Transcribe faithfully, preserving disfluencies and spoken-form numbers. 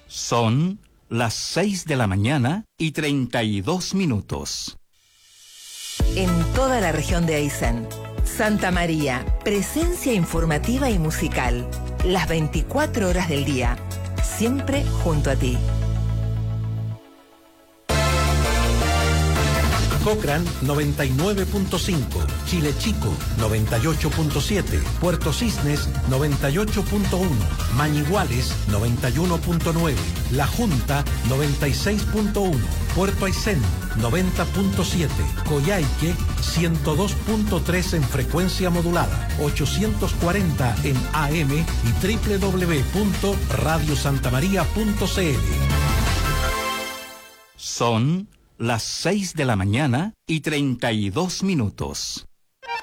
Son las seis de la mañana y treinta y dos minutos. En toda la región de Aysén, Santa María, presencia informativa y musical, las veinticuatro horas del día, siempre junto a ti. Cochrane noventa y nueve punto cinco, Chile Chico noventa y ocho punto siete, Puerto Cisnes noventa y ocho punto uno, Mañiguales noventa y uno punto nueve, La Junta noventa y seis punto uno, Puerto Aysén noventa punto siete, Coyhaique ciento dos punto tres en frecuencia modulada, ochocientos cuarenta en A M y doble u doble u doble u punto radio santa maría punto c l. Son las seis de la mañana y treinta y dos minutos.